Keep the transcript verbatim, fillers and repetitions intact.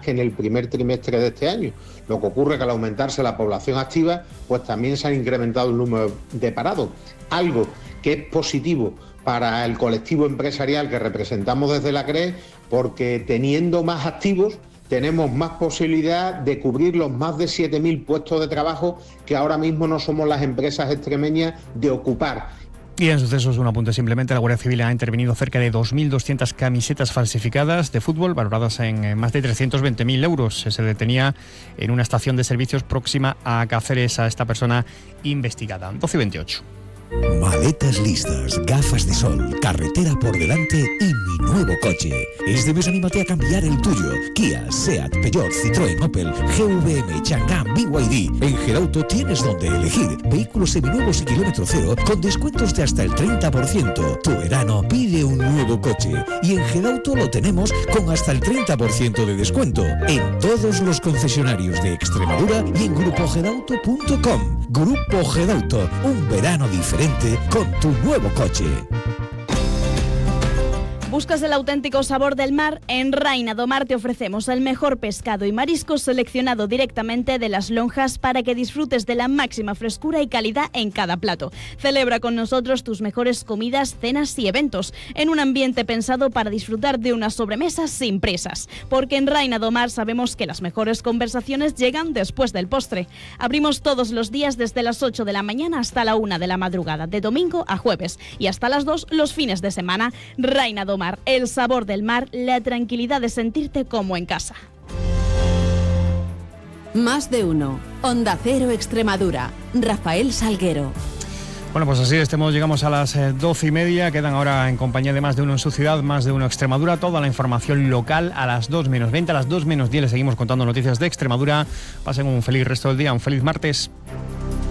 que en el primer trimestre de este año. Lo que ocurre es que al aumentarse la población activa, pues también se ha incrementado el número de parados. Algo que es positivo para el colectivo empresarial que representamos desde la C R E, porque teniendo más activos, tenemos más posibilidad de cubrir los más de siete mil puestos de trabajo que ahora mismo no somos las empresas extremeñas de ocupar. Y en sucesos, un apunte simplemente, la Guardia Civil ha intervenido cerca de dos mil doscientas camisetas falsificadas de fútbol, valoradas en más de trescientos veinte mil euros. Se detenía en una estación de servicios próxima a Cáceres a esta persona investigada. doce y veintiocho. Maletas listas, gafas de sol, carretera por delante y mi nuevo coche. Este mes anímate a cambiar el tuyo. Kia, Seat, Peugeot, Citroën, Opel, G V M, Changan, B Y D. En Gerauto tienes donde elegir vehículos seminuevos y kilómetro cero con descuentos de hasta el treinta por ciento. Tu verano pide un nuevo coche y en Gerauto lo tenemos con hasta el treinta por ciento de descuento en todos los concesionarios de Extremadura y en grupo gedauto punto com. Grupo Gedauto, un verano diferente con tu nuevo coche. ¿Buscas el auténtico sabor del mar? En Raina do Mar te ofrecemos el mejor pescado y mariscos seleccionado directamente de las lonjas para que disfrutes de la máxima frescura y calidad en cada plato. Celebra con nosotros tus mejores comidas, cenas y eventos en un ambiente pensado para disfrutar de una sobremesa sin prisas. Porque en Raina do Mar sabemos que las mejores conversaciones llegan después del postre. Abrimos todos los días desde las ocho de la mañana hasta la una de la madrugada, de domingo a jueves, y hasta las dos los fines de semana. Raina do Mar, el sabor del mar, la tranquilidad de sentirte como en casa. Más de uno. Onda Cero Extremadura. Rafael Salguero. Bueno, pues así de este modo llegamos a las doce y media. Quedan ahora en compañía de Más de Uno en su ciudad, Más de Uno Extremadura. Toda la información local a las dos menos veinte. A las dos menos diez les seguimos contando noticias de Extremadura. Pasen un feliz resto del día, un feliz martes.